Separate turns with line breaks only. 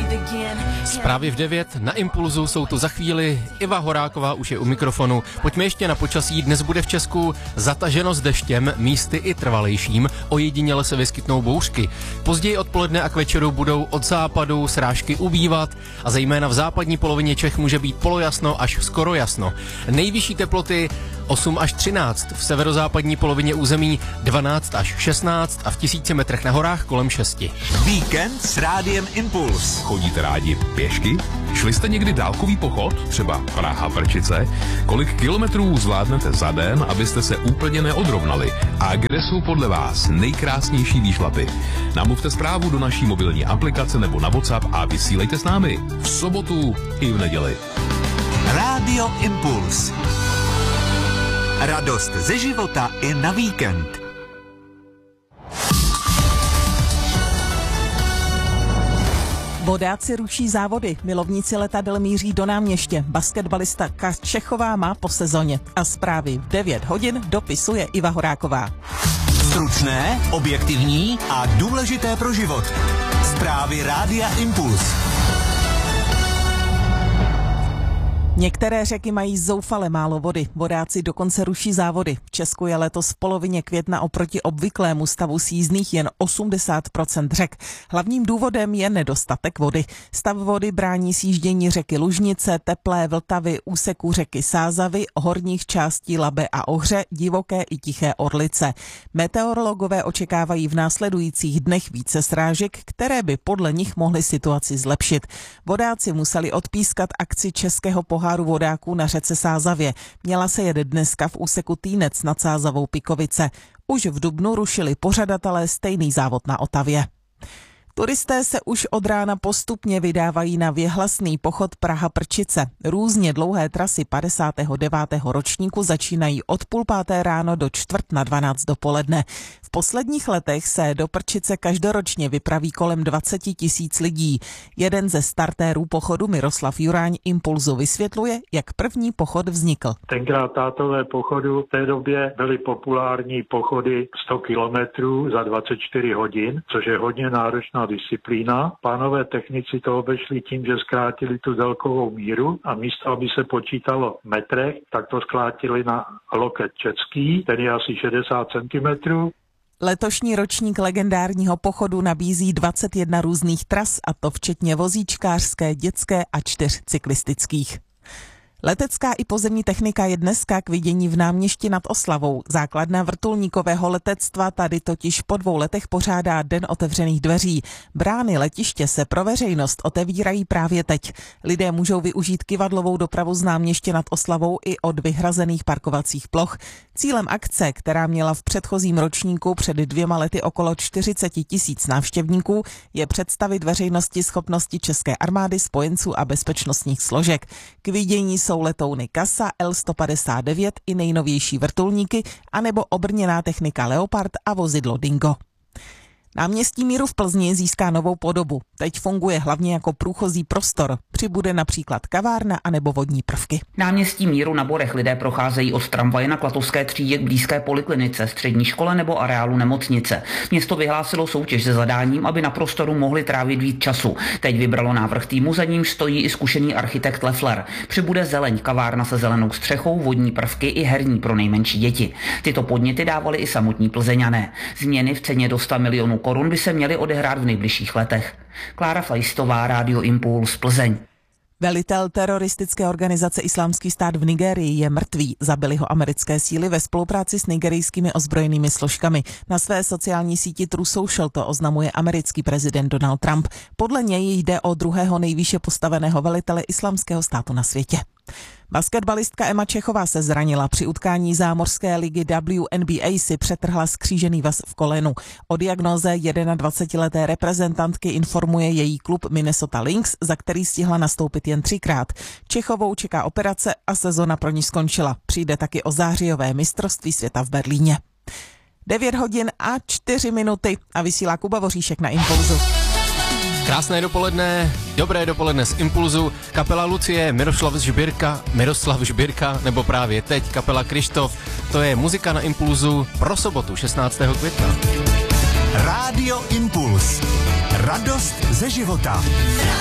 Zprávy v 9 na Impulzu jsou tu za chvíli. Iva Horáková už je u mikrofonu. Pojďme ještě na počasí. Dnes bude v Česku zataženo s deštěm, místy i trvalejším. Ojediněle se vyskytnou bouřky. Později odpoledne a k večeru budou od západu srážky ubývat a zejména v západní polovině Čech může být polojasno až skoro jasno. Nejvyšší teploty 8 až 13, v severozápadní polovině území 12 až 16 a v 1000 metrech na horách kolem 6.
Víkend s Rádiem Impuls.
Chodíte rádi pěšky? Šli jste někdy dálkový pochod? Třeba Praha-Prčice? Kolik kilometrů zvládnete za den, abyste se úplně neodrovnali? A kde jsou podle vás nejkrásnější výšlapy? Namluvte zprávu do naší mobilní aplikace nebo na WhatsApp a vysílejte s námi v sobotu i v neděli.
Rádio Impuls. Radost ze života i na víkend.
Vodáci ruší závody, milovníci letadel míří do Náměště, basketbalista Čechová má po sezóně a zprávy v 9 hodin dopisuje Iva Horáková.
Stručné, objektivní a důležité pro život. Zprávy Rádia Impuls.
Některé řeky mají zoufale málo vody, vodáci dokonce ruší závody. V Česku je letos v polovině května oproti obvyklému stavu sjízdných jen 80% řek. Hlavním důvodem je nedostatek vody. Stav vody brání sjíždění řeky Lužnice, Teplé, Vltavy, úseků řeky Sázavy, horních částí Labe a Ohře, Divoké i Tiché Orlice. Meteorologové očekávají v následujících dnech více srážek, které by podle nich mohly situaci zlepšit. Vodáci museli odpískat akci Českého poháru vodáků na řece Sázavě. Měla se jet dneska v úseku Týnec nad Sázavou Pikovice. Už v dubnu rušili pořadatelé stejný závod na Otavě. Turisté se už od rána postupně vydávají na věhlasný pochod Praha-Prčice. Různě dlouhé trasy 59. ročníku začínají od 5:30 ráno do 11:45 dopoledne. V posledních letech se do Prčice každoročně vypraví kolem 20 000 lidí. Jeden ze startérů pochodu, Miroslav Juráň, Impulzu vysvětluje, jak první pochod vznikl.
Tenkrát tátové pochodu v té době byly populární pochody 100 kilometrů za 24 hodin, což je hodně náročná disciplína. Pánové technici to obešli tím, že zkrátili tu délkovou míru a místo, aby se počítalo v metrech, tak to zkrátili na loket český, ten je asi 60 cm.
Letošní ročník legendárního pochodu nabízí 21 různých tras, a to včetně vozíčkářské, dětské a 4 cyklistických. Letecká i pozemní technika je dneska k vidění v Náměšti nad Oslavou. Základna vrtulníkového letectva tady totiž po 2 letech pořádá Den otevřených dveří. Brány letiště se pro veřejnost otevírají právě teď. Lidé můžou využít kyvadlovou dopravu z Náměště nad Oslavou i od vyhrazených parkovacích ploch. Cílem akce, která měla v předchozím ročníku před 2 lety okolo 40 000 návštěvníků, je představit veřejnosti schopnosti české armády, spojenců a bezpečnostních složek. K vidění jsou letouny Kasa, L-159 i nejnovější vrtulníky, anebo obrněná technika Leopard a vozidlo Dingo. Náměstí Míru v Plzni získá novou podobu. Teď funguje hlavně jako průchozí prostor. Přibude například kavárna anebo vodní prvky.
Náměstí Míru na Borech lidé procházejí od tramvaje na Klatovské třídě k blízké poliklinice, střední škole nebo areálu nemocnice. Město vyhlásilo soutěž se zadáním, aby na prostoru mohli trávit víc času. Teď vybralo návrh týmu, za ním stojí i zkušený architekt Leffler. Přibude zeleň, kavárna se zelenou střechou, vodní prvky i herní pro nejmenší děti. Tyto podněty dávali i samotní Plzeňané. Změny v ceně do 100 milionů korun by se měly odehrát v nejbližších letech. Klára Flajstová, Rádio Impuls, Plzeň.
Velitel teroristické organizace Islámský stát v Nigérii je mrtvý. Zabili ho americké síly ve spolupráci s nigerijskými ozbrojenými složkami. Na své sociální síti True Social to oznamuje americký prezident Donald Trump. Podle něj jde o druhého nejvýše postaveného velitele Islámského státu na světě. Basketbalistka Emma Čechová se zranila. Při utkání zámořské ligy WNBA si přetrhla skřížený vaz v kolenu. O diagnóze 21leté reprezentantky informuje její klub Minnesota Lynx, za který stihla nastoupit jen 3krát. Čechovou čeká operace a sezona pro ní skončila. Přijde taky o zářijové mistrovství světa v Berlíně. 9 hodin a 4 minuty a vysílá Kuba Voříšek na Impulzu.
Krásné dopoledne, dobré dopoledne z Impulzu. Kapela Lucie, Miroslav Žbírka, nebo právě teď kapela Krištof. To je muzika na Impulzu pro sobotu 16. května.
Rádio Impuls. Radost ze života.